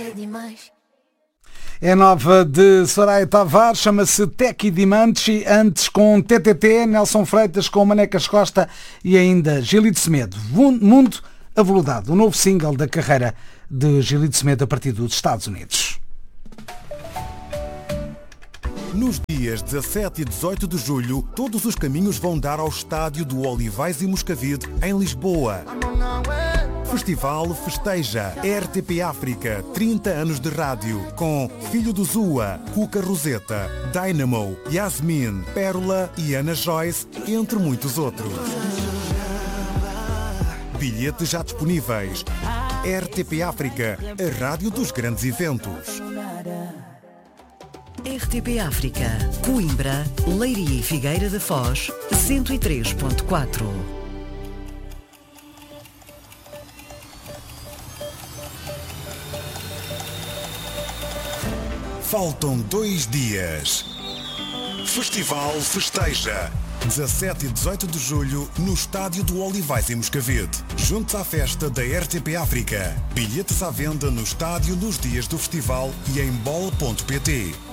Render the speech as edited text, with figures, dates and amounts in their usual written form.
É demais. É nova de Soraya Tavares, chama-se Tech e Dimanche, antes com TTT, Nelson Freitas com Manecas Costa e ainda Gilito Semedo. Mundo Aveludado, o novo single da carreira de Gilito Semedo a partir dos Estados Unidos. Nos dias 17 e 18 de julho, todos os caminhos vão dar ao estádio do Olivais e Moscavide, em Lisboa. Festival festeja RTP África, 30 anos de rádio, com Filho do Zua, Cuca Roseta, Dynamo, Yasmin, Pérola e Ana Joyce, entre muitos outros. Bilhetes já disponíveis. RTP África, a rádio dos grandes eventos. RTP África, Coimbra, Leiria e Figueira da Foz, 103.4. Faltam 2 dias. Festival festeja. 17 e 18 de julho, no estádio do Olivais em Moscavide. Juntos à festa da RTP África. Bilhetes à venda no estádio nos dias do festival e em bol.pt.